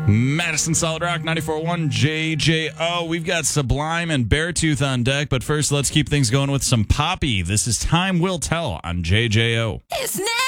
Madison Solid Rock 94.1 JJO. We've got Sublime and Beartooth on deck, but first let's keep things going with some Poppy. This is Time Will Tell on JJO. It's now.